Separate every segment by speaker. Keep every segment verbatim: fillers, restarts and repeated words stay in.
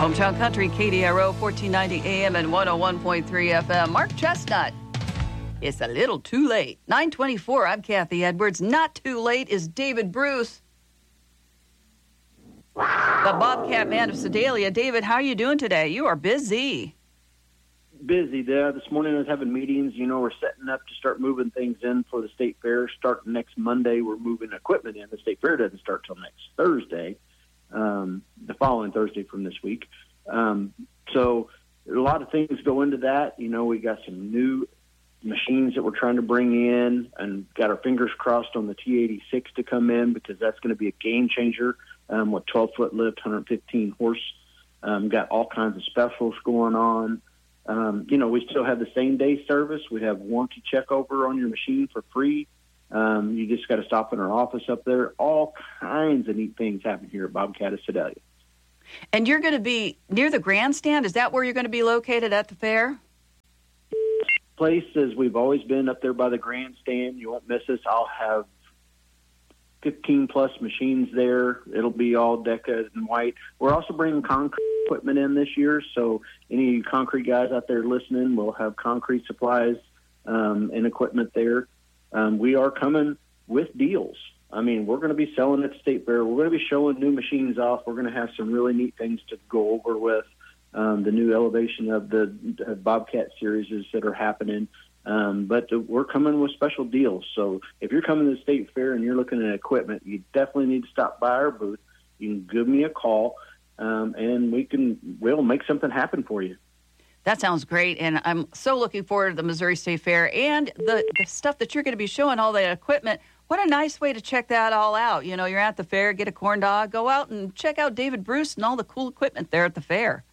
Speaker 1: Hometown Country, K D R O, fourteen ninety A M and one oh one point three F M. Mark Chestnut. It's a little too late. nine twenty-four, I'm Kathy Edwards. Not too late is David Bruce, the Bobcat Man of Sedalia. David, how are you doing today? You are busy.
Speaker 2: Busy there. This morning I was having meetings. You know, we're setting up to start moving things in for the State Fair. Starting next Monday, we're moving equipment in. The State Fair doesn't start till next Thursday, um, the following Thursday from this week. Um, so a lot of things go into that. You know, we got some new machines that we're trying to bring in and got our fingers crossed on the T eighty-six to come in because that's going to be a game changer um, with twelve-foot lift, one hundred fifteen horse. Um, got all kinds of specials going on. Um, you know, we still have the same-day service. We have warranty check over on your machine for free. Um, you just got to stop in our office up there. All kinds of neat things happen here at Bobcat of Sedalia.
Speaker 1: And you're going to be near the grandstand? Is that where you're going to be located at the fair?
Speaker 2: Place as we've always been up there by the grandstand. You won't miss us. I'll have fifteen plus machines there. It'll be all decorated in white. We're also bringing concrete equipment in this year, so any concrete guys out there listening will have concrete supplies um, and equipment there. Um, we are coming with deals. I mean, we're going to be selling at the State Fair. We're going to be showing new machines off. We're going to have some really neat things to go over with. Um, the new elevation of the uh, Bobcat series that are happening. Um, but the, we're coming with special deals. So if you're coming to the State Fair and you're looking at equipment, you definitely need to stop by our booth. You can give me a call, um, and we can we'll make something happen for you.
Speaker 1: That sounds great, and I'm so looking forward to the Missouri State Fair and the, the stuff that you're going to be showing, all that equipment. What a nice way to check that all out. You know, you're at the fair, get a corn dog, go out and check out David Bruce and all the cool equipment there at the fair.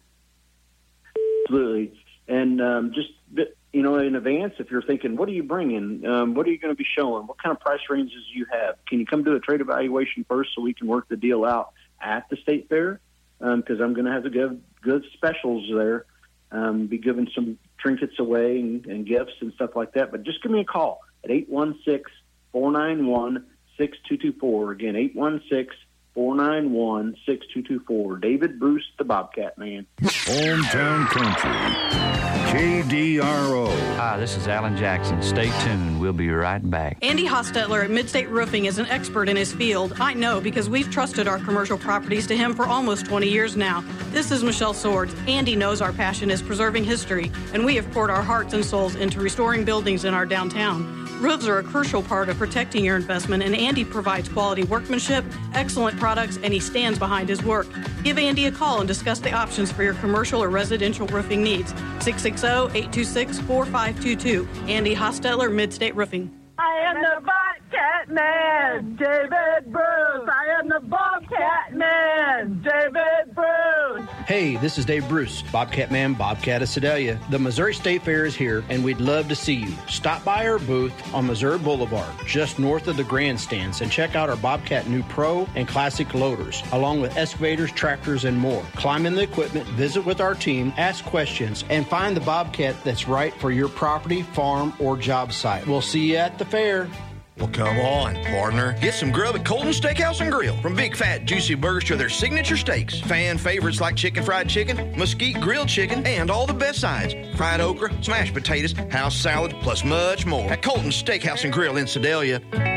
Speaker 2: Absolutely. And um, just, you know, in advance, if you're thinking, what are you bringing? Um, what are you going to be showing? What kind of price ranges do you have? Can you come do a trade evaluation first so we can work the deal out at the State Fair? Because um, I'm going to have to give good specials there, um, be giving some trinkets away and, and gifts and stuff like that. But just give me a call at eight one six, four nine one, six two two four. Again, eight one six, four nine one, six two two four. David Bruce, the Bobcat Man.
Speaker 3: Hometown Country, K D R O.
Speaker 4: Hi, this is Alan Jackson. Stay tuned. We'll be right back.
Speaker 5: Andy Hostetler at Midstate Roofing is an expert in his field. I know because we've trusted our commercial properties to him for almost twenty years now. This is Michelle Swords. Andy knows our passion is preserving history, and we have poured our hearts and souls into restoring buildings in our downtown. Roofs are a crucial part of protecting your investment, and Andy provides quality workmanship, excellent products, and he stands behind his work. Give Andy a call and discuss the options for your commercial or residential roofing needs. six six zero, eight two six, four five two two. Andy Hostetler, Midstate Roofing.
Speaker 6: I am the Bobcat Man, David Bruce. I am the Bobcat Man, David Bruce.
Speaker 7: Hey, this is Dave Bruce, Bobcat Man, Bobcat of Sedalia. The Missouri State Fair is here, and we'd love to see you. Stop by our booth on Missouri Boulevard, just north of the grandstands, and check out our Bobcat new Pro and Classic loaders, along with excavators, tractors, and more. Climb in the equipment, visit with our team, ask questions, and find the Bobcat that's right for your property, farm, or job site. We'll see you at the fair.
Speaker 8: Well, come on, partner. Get some grub at Colton Steakhouse and Grill. From big, fat, juicy burgers to their signature steaks. Fan favorites like chicken fried chicken, mesquite grilled chicken, and all the best sides. Fried okra, smashed potatoes, house salad, plus much more. At Colton Steakhouse and Grill in Sedalia.